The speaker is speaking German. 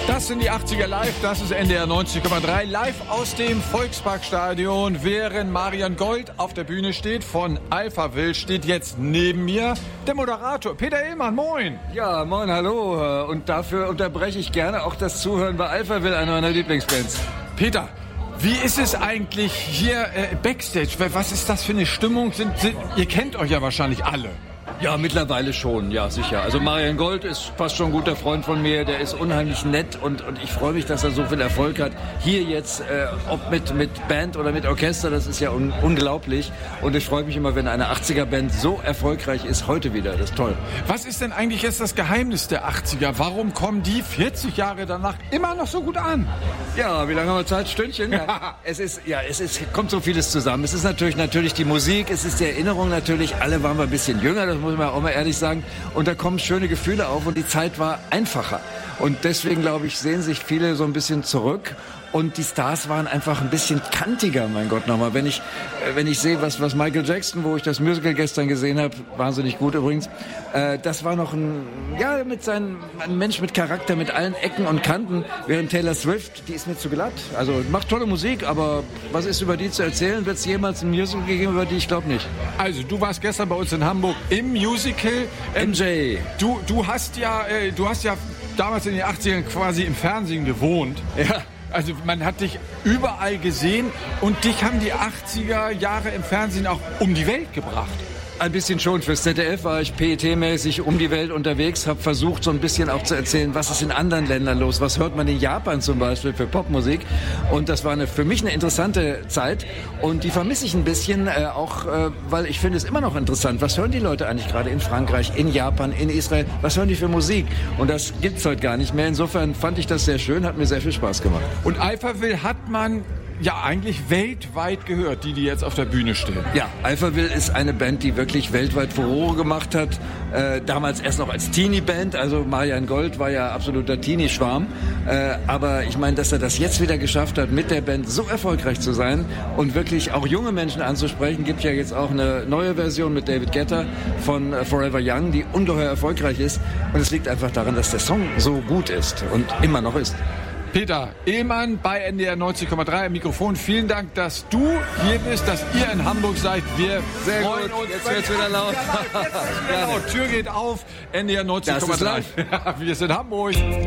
Das sind die 80er live, das ist NDR 90,3, live aus dem Volksparkstadion. Während Marian Gold auf der Bühne steht, von Alphaville, steht jetzt neben mir der Moderator Peter Illmann. Moin! Ja, moin, hallo. Und dafür unterbreche ich gerne auch das Zuhören bei Alphaville, einer meiner Lieblingsbands. Peter, wie ist es eigentlich hier Backstage? Was ist das für eine Stimmung? Ihr kennt euch ja wahrscheinlich alle. Ja, mittlerweile schon, ja, sicher. Also Marian Gold ist fast schon ein guter Freund von mir, der ist unheimlich nett und ich freue mich, dass er so viel Erfolg hat. Hier jetzt, ob mit Band oder mit Orchester, das ist ja unglaublich. Und ich freue mich immer, wenn eine 80er-Band so erfolgreich ist, heute wieder, das ist toll. Was ist denn eigentlich jetzt das Geheimnis der 80er? Warum kommen die 40 Jahre danach immer noch so gut an? Ja, wie lange haben wir Zeit? Stündchen? Kommt so vieles zusammen. Es ist natürlich die Musik, es ist die Erinnerung natürlich, alle waren wir ein bisschen jünger, das muss man auch mal ehrlich sagen. Und da kommen schöne Gefühle auf und die Zeit war einfacher. Und deswegen, glaube ich, sehen sich viele so ein bisschen zurück. Und die Stars waren einfach ein bisschen kantiger, mein Gott nochmal. Wenn ich sehe, was Michael Jackson, wo ich das Musical gestern gesehen habe, wahnsinnig gut übrigens, das war noch ein Mensch mit Charakter, mit allen Ecken und Kanten, während Taylor Swift, die ist mir zu glatt. Also macht tolle Musik, aber was ist über die zu erzählen? Wird es jemals ein Musical gegeben über die? Ich glaube nicht. Also du warst gestern bei uns in Hamburg im Musical. MJ. Du hast ja damals in den 80ern quasi im Fernsehen gewohnt. Ja. Also man hat dich überall gesehen und dich haben die 80er Jahre im Fernsehen auch um die Welt gebracht. Ein bisschen schon. Fürs ZDF war ich PET-mäßig um die Welt unterwegs, habe versucht so ein bisschen auch zu erzählen, was ist in anderen Ländern los, was hört man in Japan zum Beispiel für Popmusik. Und das war für mich eine interessante Zeit und die vermisse ich ein bisschen, weil ich finde es immer noch interessant. Was hören die Leute eigentlich gerade in Frankreich, in Japan, in Israel? Was hören die für Musik? Und das gibt's heute gar nicht mehr. Insofern fand ich das sehr schön, hat mir sehr viel Spaß gemacht. Und Alphaville hat man ja eigentlich weltweit gehört, die jetzt auf der Bühne stehen. Ja, Alphaville ist eine Band, die wirklich weltweit Furore gemacht hat. Damals erst noch als Teenie-Band, also Marian Gold war ja absoluter Teenie-Schwarm. Aber ich meine, dass er das jetzt wieder geschafft hat, mit der Band so erfolgreich zu sein und wirklich auch junge Menschen anzusprechen. Gibt ja jetzt auch eine neue Version mit David Guetta von Forever Young, die ungeheuer erfolgreich ist. Und es liegt einfach daran, dass der Song so gut ist und immer noch ist. Peter Illmann bei NDR 90,3 am Mikrofon. Vielen Dank, dass du hier bist, dass ihr in Hamburg seid. Wir sehr freuen gut. uns. Jetzt wird's wieder laut. Genau, Tür geht auf. NDR 90,3. Das ist live. Ja, wir sind Hamburg.